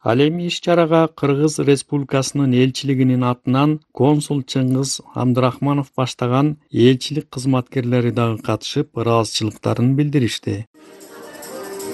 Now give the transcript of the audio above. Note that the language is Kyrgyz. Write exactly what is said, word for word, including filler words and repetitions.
Ал эми иш-чарага Кыргыз Республикасынын элчилигинин атынан консул Чыңгыз Абдрахманов баштаган элчилик кызматкерлери дагы катышып, ыраазычылыктарын билдиришти.